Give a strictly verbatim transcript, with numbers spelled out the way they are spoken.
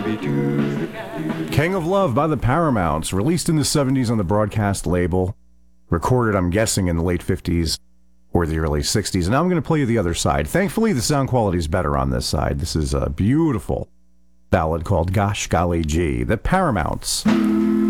King of Love by the Paramounts, released in the seventies on the Broadcast label, recorded, I'm guessing, in the late fifties or the early sixties. And now I'm going to play you the other side. Thankfully, the sound quality is better on this side. This is a beautiful ballad called Gosh Golly Gee, the Paramounts.